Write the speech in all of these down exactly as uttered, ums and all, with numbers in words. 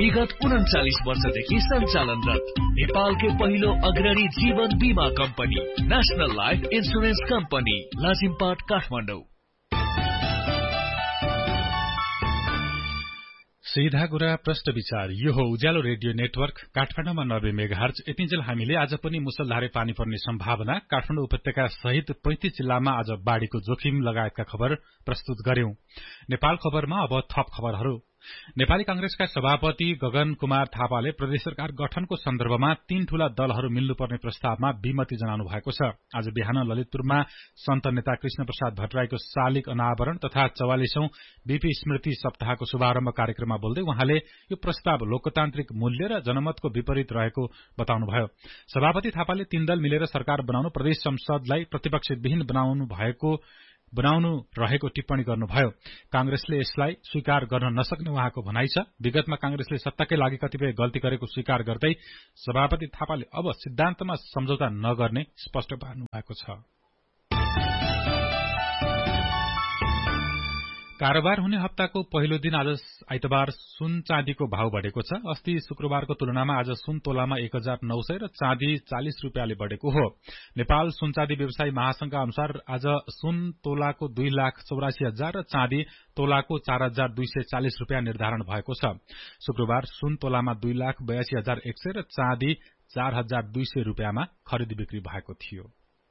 विगत उन्चालिस वर्षदेखि सञ्चालनरत नेपालकै पहिलो अग्रणी जीवन बीमा company national life insurance company Lazimpat Kathmandu. सीधा कुरा प्रश्न विचार यो हो उज्यालो रेडियो नेटवर्क काठमाडौँमा नब्बे मेगाहर्ज। यतिन्जेल हामीले आज पनि मुसलधारे पानी पर्ने सम्भावना, काठमाडौँ उपत्यका सहित पैंतीस जिल्लामा आज बाढ़ीको जोखिम लगायतका खबर प्रस्तुत गर्यौं। नेपाल खबरमा अब थप खबरहरू। नेपाली कांग्रेसका सभापति गगन कुमार थापाले प्रदेश सरकार गठनको सन्दर्भमा तीन ठूला दलहरू मिल्नुपर्ने प्रस्तावमा विमति जनाउनु भएको छ। आज बिहान ललितपुरमा सन्त नेता कृष्ण प्रसाद भट्टराईको शालिग अनावरण तथा चौवालीसौं बीपी स्मृति सप्ताहको शुभारम्भ कार्यक्रममा बोल्दै उहाँले यो प्रस्ताव लोकतान्त्रिक मूल्य र जनमतको विपरीत रहेको बताउनुभयो। सभापति थापाले तीन दल मिलेर सरकार बनाउनु प्रदेश संसदलाई प्रतिपक्षविहीन बनाउनु भएको बनाउनु रहेको टिप्पणी गर्नुभयो। कांग्रेसले यसलाई स्वीकार गर्न नसक्ने उहाँको भनाइ छ। विगतमा कांग्रेसले सत्ताकै लागि कतिपय गल्ती गरेको स्वीकार गर्दै सभापति थापाले अब सिद्धान्तमा सम्झौता नगर्ने स्पष्ट पार्नु भएको छ। कारोबार हुने हप्ताको पहिलो दिन आज आइतबार सुन चाँदीको भाव बढ़ेको छ। अस्ति शुक्रबारको तुलनामा आज सुन तोलामा एक हजार नौ सय र चाँदी चालिस रूपियाँले बढ़ेको हो। नेपाल सुन चाँदी व्यवसायी महासंघका अनुसार आज सुन तोलाको दुई लाख चौरासी हजार र चाँदी तोलाको चार हजार दुई सय चालिस रूपियाँ निर्धारण भएको छ। शुक्रबार सुन तोलामा दुई लाख बयासी हजार एक सय र चाँदी चार हजार दुई सय रूपियाँमा खरिद बिक्री भएको थियो।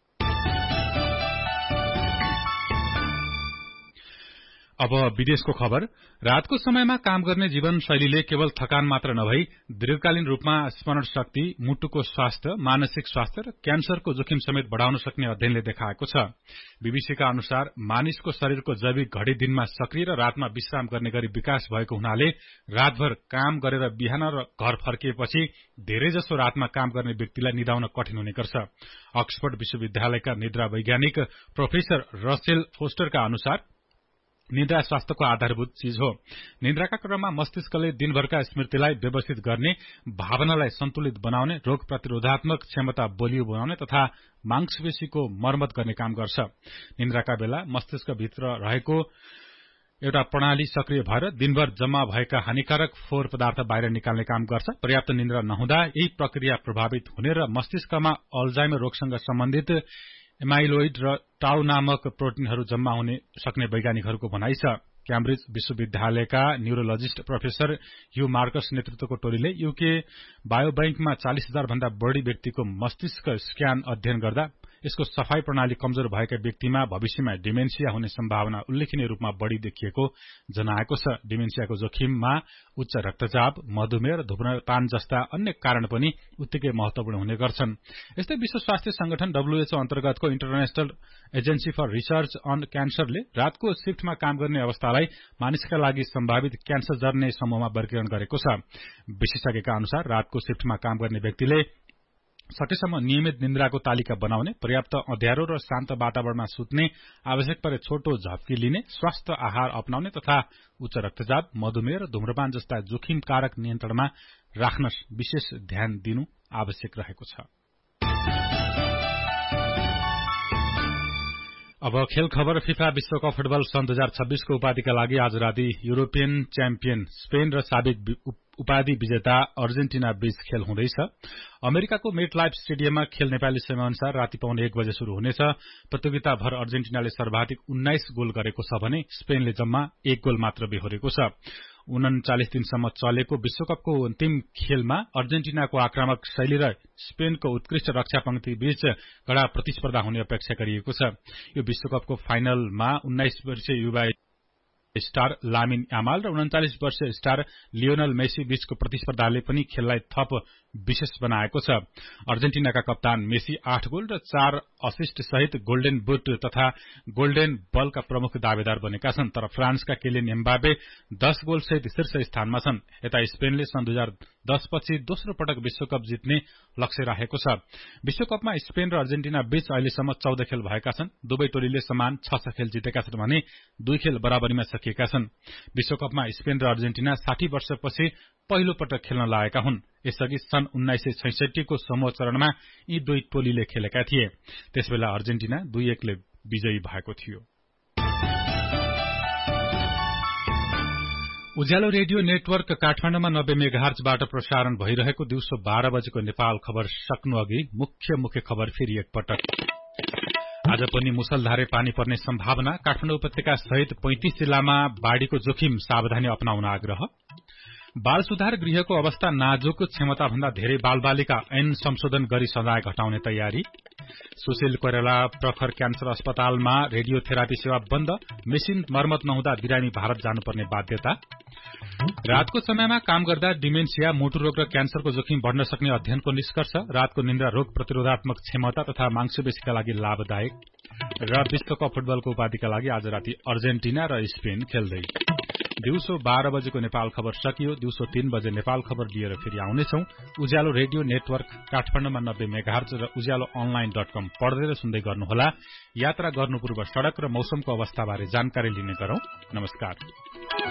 अब विदेशको खबर। रातको समयमा काम गर्ने जीवनशैलीले केवल थकान मात्र नभई दीर्घकालीन रूपमा स्मरण शक्ति, मुटुको स्वास्थ्य, मानसिक स्वास्थ्य र क्यान्सरको जोखिम समेत बढ़ाउन सक्ने अध्ययनले देखाएको छ। बीबीसीका अनुसार मानिसको शरीरको जैविक घड़ी दिनमा सक्रिय र रातमा विश्राम गर्ने गरी विकास भएको हुनाले रातभर काम गरेर बिहान र घर फर्किएपछि धेरैजसो रातमा काम गर्ने व्यक्तिलाई निदाउन कठिन हुने गर्छ। अक्सफोर्ड विश्वविद्यालयका निद्रा वैज्ञानिक प्रोफेसर रसेल फोस्टरका अनुसार निद्रा स्वास्थ्यको आधारभूत चीज हो। निद्राका क्रममा मस्तिष्कले दिनभरका स्मृतिलाई व्यवस्थित गर्ने, भावनालाई सन्तुलित बनाउने, रोग प्रतिरोधात्मक क्षमता बलियो बनाउने तथा मांसपेशीको मर्मत गर्ने काम गर्छ। निद्राका बेला मस्तिष्कभित्र रहेको एउटा प्रणाली सक्रिय भएर दिनभर जम्मा भएका हानिकारक फोहोर पदार्थ बाहिर निकाल्ने काम गर्छ। पर्याप्त निद्रा नहुँदा यही प्रक्रिया प्रभावित हुने र मस्तिष्कमा अल्जाइमर रोगसँग सम्बन्धित एमाइलोइड र टाउ नामक प्रोटिनहरू जम्मा हुने सक्ने वैज्ञानिकहरूको भनाइ छ। क्याम्ब्रिज विश्वविद्यालयका न्यूरोलोजिस्ट प्रोफेसर ह्यू मार्कस नेतृत्वको टोलीले यूके बायोब्याङ्कमा चालिस हजार भन्दा बढ़ी व्यक्तिको मस्तिष्क स्क्यान अध्ययन गर्दा यसको सफाई प्रणाली कमजोर भएका व्यक्तिमा भविष्यमा डिमेन्सिया हुने सम्भावना उल्लेखनीय रूपमा बढ़ी देखिएको जनाएको छ। डिमेन्सियाको जोखिममा उच्च रक्तचाप, मधुमेह र धूम्रपान जस्ता अन्य कारण पनि उत्तिकै महत्वपूर्ण हुने गर्छन्। यस्तै विश्व स्वास्थ्य संगठन डब्ल्यूएचओ अन्तर्गतको international agency for research on क्यान्सरले रातको शिफ्टमा काम गर्ने अवस्थालाई मानिसका लागि सम्भावित क्यान्सर जर्ने समूहमा वर्गीकरण गरेको छ। विशेषज्ञका अनुसार रातको शिफ्टमा काम गर्ने व्यक्तिले सकेसम्म नियमित निन्द्राको तालिका बनाउने, पर्याप्त अँध्यारो र शान्त वातावरणमा सुत्ने, आवश्यक परे छोटो झप्की लिने, स्वास्थ्य आहार अपनाउने तथा उच्च रक्तचाप, मधुमेह र धूम्रपान जस्ता जोखिम कारक नियन्त्रणमा राख्न विशेष ध्यान दिनु आवश्यक रहेको छ। अब खेल खबर। फिफा विश्वकप फुटबल सन् दुई हजार छब्बीसको उपाधिका लागि आज राति युरोपियन च्याम्पियन स्पेन र साबिक उपाधि विजेता अर्जेन्टिना बीच खेल हुँदैछ। अमेरिकाको मेट लाइफ स्टेडियममा खेल नेपाली समयअनुसार राति पाउने एक बजे शुरू हुनेछ। प्रतियोगिताभर अर्जेन्टिनाले सर्वाधिक उन्नाइस गोल गरेको छ भने स्पेनले जम्मा एक गोल मात्र बेहोरेको छ। उन्चालिस दिनसम्म चलेको विश्वकपको अन्तिम खेलमा अर्जेन्टिनाको आक्रामक शैली र स्पेनको उत्कृष्ट रक्षा पंक्ति बीच कड़ा प्रतिस्पर्धा हुने अपेक्षा गरिएको छ। यो विश्वकपको फाइनलमा उन्नाइस वर्षीय युवा स्टार लामिन यामाल र उन्चालिस वर्षीय स्टार लियोनल मेसी बीचको प्रतिस्पर्धाले पनि खेललाई थप विशेष बनाएको छ। अर्जेन्टिनाका कप्तान मेसी आठ गोल र चार असिस्ट सहित गोल्डन बुट तथा गोल्डन बलका प्रमुख दावेदार बनेका छन्। तर फ्रान्सका केलियन एम्बापे दस गोल सहित शीर्ष स्थानमा छन्। यता स्पेनले सन् दुई हजार दस पछि दोस्रो पटक विश्वकप जित्ने लक्ष्य राखेको छ। विश्वकपमा स्पेन र अर्जेन्टिना बीच अहिलेसम्म चौध खेल भएका छन्। दुवै टोलीले समान छ छ खेल जितेका छन् भने दुई खेल बराबरीमा सकिएका छन्। विश्वकपमा स्पेन र अर्जेन्टिना साठी वर्षपछि पहिलो पटक खेल्न लागेका हुन्। यसअघि सन् उन्नाइस सय छैसठी को समूह चरणमा यी दुई टोलीले खेलेका थिए। त्यसबेला अर्जेन्टिना दुई एकले विजयी भएको थियो। उज्यालो रेडियो नेटवर्क काठमाडौँमा नब्बे मेगाहर्जबाट प्रसारण भइरहेको दिउँसो बाह्र बजेको नेपाल खबर सक्नु अघि मुख्य मुख्य खबर फेरि एकपटक। आज पनि मुसलधारे पानी पर्ने सम्भावना। काठमाडौँ उपत्यका सहित पैंतीस जिल्लामा बाढ़ीको जोखिम, सावधानी अपनाउन आग्रह। बाल सुधार गृहको अवस्था नाजुक, क्षमताभन्दा धेरै बालबालिका ऐन संशोधन गरी सजाय घटाउने तयारी। सुशील कोइराला प्रखर क्यान्सर अस्पतालमा रेडियोथेरापी सेवा बन्द, मेसिन मर्मत नहुँदा बिरामी भारत जानुपर्ने बाध्यता। रातको समयमा काम गर्दा डिमेन्सिया, मुटु रोग र क्यान्सरको जोखिम बढ़न सक्ने अध्ययनको निष्कर्ष। रातको निन्द्रा रोग प्रतिरोधात्मक क्षमता तथा मांसपेशीका लागि लाभदायक। र विश्वकप फुटबलको उपाधिका लागि आज राति अर्जेन्टिना र स्पेन खेल्दै। दिउँसो बाह्र बजेको नेपाल खबर सकियो। दिउँसो तीन बजे नेपाल खबर लिएर फेरि आउनेछौं। उज्यालो रेडियो नेटवर्क काठमाडौँमा नब्बे मेगाहर्ज र उज्यालो अनलाइन डट कम पढ्दै र सुन्दै गर्नुहोला। यात्रा गर्नु पूर्व सड़क र मौसमको अवस्थाबारे जानकारी लिने गरौं। नमस्कार।